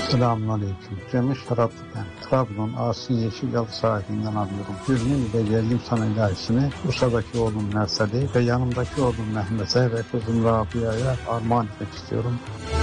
Selamünaleyküm. Cemil Şaraplı ben. Trabzon Asi Yeşilyal sahibinden arıyorum. Hürmün ile geldim sana ilahisini Bursa'daki oğlum Mersal'i ve yanımdaki oğlum Mehmet'e ve kızım Rabia'ya armağan etmek istiyorum.